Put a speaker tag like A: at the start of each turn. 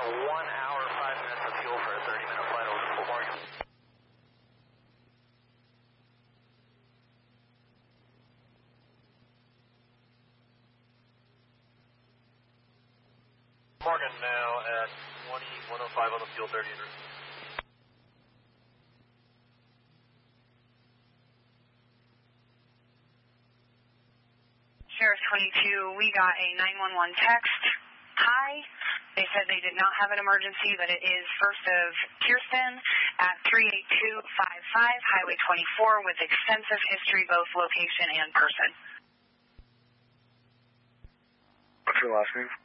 A: 1 hour, 5 minutes of fuel for a 30-minute flight over to Morgan.
B: Morgan now at 105 on the fuel 30 inter.
C: Sheriff 22, we got a 911 text. Hi. They said they did not have an emergency, but it is 1st of Kirsten at 38255 Highway 24 with extensive history, both location and person.
D: What's your last name?